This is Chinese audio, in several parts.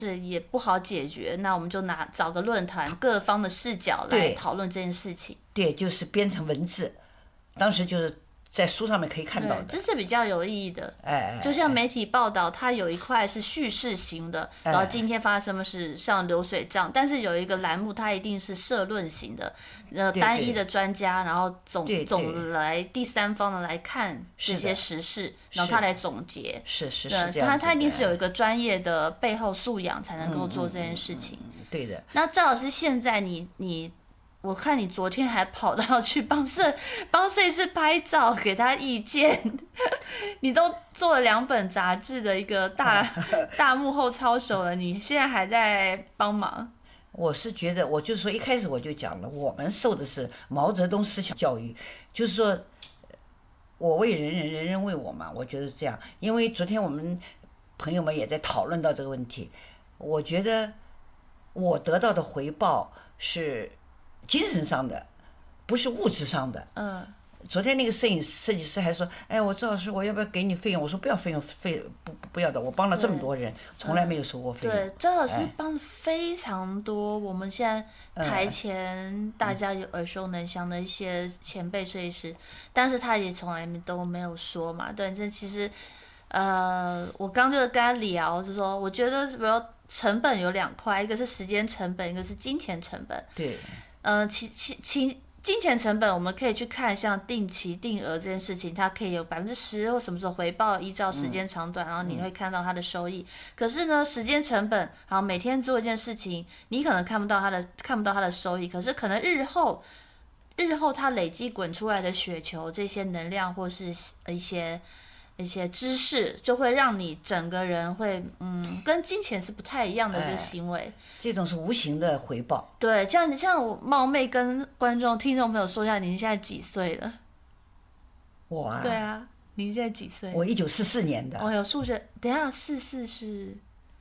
也不好解决，那我们就找个论坛，各方的视角来讨论这件事情。 对，就是编成文字，当时就是在书上面可以看到的， 这是比较有意义的。就像媒体报道，它有一块是叙事型的，然后今天发生什么事，像流水账，但是有一个栏目，它一定是社论型的，单一的专家，然后总来第三方的来看这些时事，然后他来总结。 是这样。 他一定是有一个专业的背后素养才能够做这件事情。 对的。 那赵老师，现在你。我看你昨天还跑到去帮摄影师拍照，给他意见，你都做了2本杂志的一个大幕后操手了，你现在还在帮忙？ 我是觉得，我就说一开始我就讲了，我们受的是毛泽东思想教育，就是说，我为人人，人人为我嘛，我觉得是这样。因为昨天我们朋友们也在讨论到这个问题，我觉得我得到的回报是精神上的，不是物质上的。昨天那个设计师还说：“哎，我赵老师，我要不要给你费用？”我说：“不要费用，不要的。我帮了这么多人，从来没有收过费用。” 对，赵老师帮了非常多。我们现在台前大家有耳熟能详的一些前辈设计师，但是他也从来都没有说嘛。对，这其实，我刚就跟他聊，就说我觉得比如成本有2块，一个是时间成本，一个是金钱成本。 对。 金钱成本我们可以去看，像定期定额这件事情，它可以有10%或什么时候回报，依照时间长短，然后你会看到它的收益。可是呢，时间成本，好，每天做一件事情，你可能看不到它的收益，可是可能日后它累积滚出来的雪球，这些能量或是一些知识，就会让你整个人会跟金钱是不太一样的这个行为。 这种是无形的回报。 对，像我冒昧跟听众朋友说一下，您现在几岁了？ 我啊。 对啊，您现在几岁？ 我1944年的。 有数学，等一下44是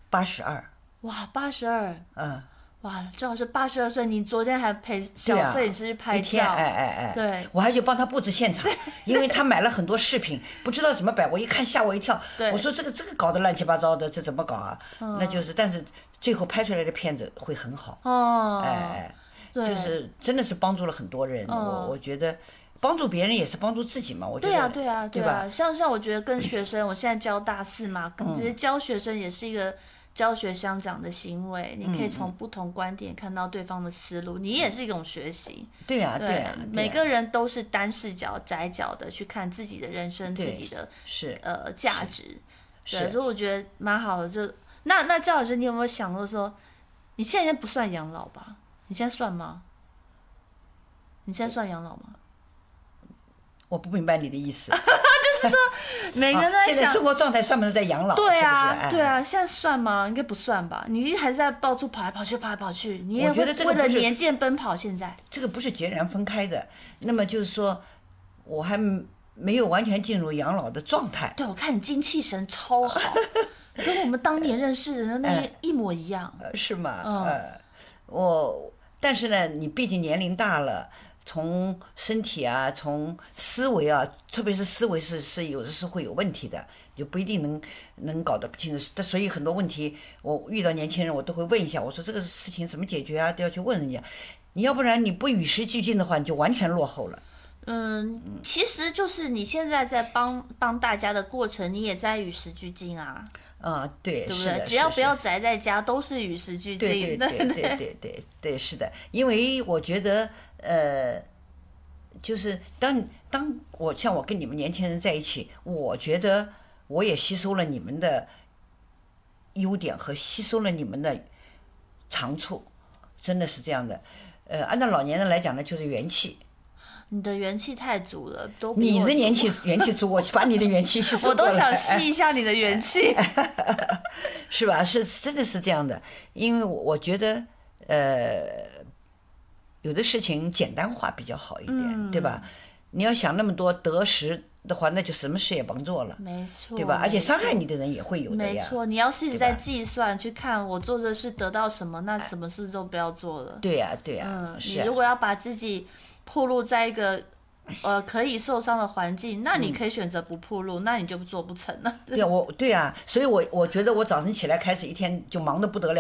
82。 哇，82。哇，正好是82岁，你昨天还陪小摄影师去拍照。对， 我还去帮他布置现场，因为他买了很多饰品，不知道怎么摆，我一看吓我一跳。我说这个搞得乱七八糟的，这怎么搞啊？那就是，但是最后拍出来的片子会很好。就是真的是帮助了很多人。我觉得帮助别人也是帮助自己嘛。我觉得对吧？像我觉得跟学生，我现在教大4嘛，其实教学生也是一个教学相长的行为，你可以从不同观点看到对方的思路，你也是一种学习。 对啊， 每个人都是单视角、窄角的去看自己的人生、自己的价值。对，所以我觉得蛮好的。就那赵老师，你有没有想过说，你现在不算养老吧？你现在算吗？你现在算养老吗？ 我不明白你的意思。 就是说，每个人在想， 现在生活状态算不算在养老？ 对啊，现在算吗？应该不算吧？你还是在到处跑来跑去，你也会为了年鉴奔跑。现在这个不是截然分开的。那么就是说，我还没有完全进入养老的状态。 对，我看你精气神超好，跟我们当年认识的那一模一样。 是吗？但是呢，你毕竟年龄大了。从身体啊，从思维啊，特别是思维是有的时候会有问题的，就不一定能搞得不清楚。所以很多问题，我遇到年轻人，我都会问一下，我说这个事情怎么解决啊，都要去问人家。你要不然你不与时俱进的话，你就完全落后了。 其实就是你现在在帮大家的过程，你也在与时俱进啊。 对， 对不对？只要不要宅在家，都是与时俱进。 对，是的。因为我觉得，就是当我跟你们年轻人在一起，我觉得我也吸收了你们的优点和吸收了你们的长处，真的是这样的。按照老年人来讲呢，就是元气。 你的元气太足了，都比我足。你的元气足，我把你的元气吸收过来。 我都想吸一下你的元气。 是吧？真的是这样的，因为我觉得有的事情简单化比较好一点，对吧？你要想那么多得失的话，那就什么事也甭做了， 没错， 对吧？而且伤害你的人也会有的呀。 没错，你要是一直在计算去看我做的事得到什么，那什么事都不要做了。 对呀。 你如果要把自己暴露在一个可以受伤的环境，那你可以选择不暴露，那你就做不成了。 对啊，所以我觉得我早晨起来开始一天就忙得不得了。